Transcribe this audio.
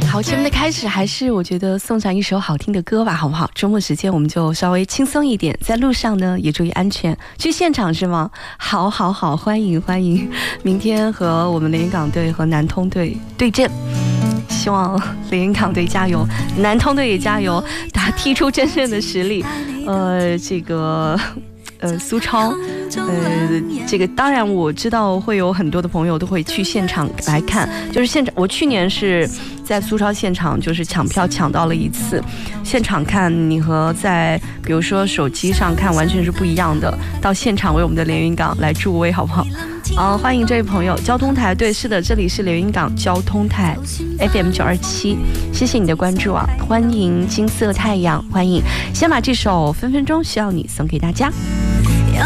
好，节目的开始还是我觉得送上一首好听的歌吧，好不好？周末时间我们就稍微轻松一点，在路上呢也注意安全。去现场是吗？好，欢迎欢迎！明天和我们连云港队和南通队对阵，希望连云港队加油，南通队也加油，打踢出真正的实力。苏超，这个当然我知道会有很多的朋友都会去现场来看，就是现场，我去年是在苏超现场就是抢票抢到了一次，现场看你和在比如说手机上看完全是不一样的，到现场为我们的连云港来助威好不好？欢迎这位朋友，交通台，对，是的，这里是连云港交通台 FM 927，谢谢你的关注啊，欢迎金色太阳，欢迎，先把这首分分钟需要你送给大家。